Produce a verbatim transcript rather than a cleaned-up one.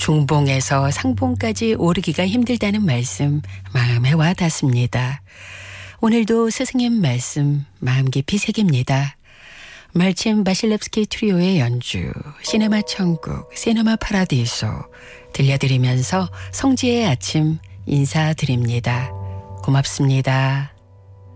중봉에서 상봉까지 오르기가 힘들다는 말씀 마음에 와 닿습니다. 오늘도 스승님 말씀 마음 깊이 새깁니다. 말침 바실렙스키 트리오의 연주 시네마 천국 시네마 파라디소 들려드리면서 성지의 아침 인사드립니다. 고맙습니다.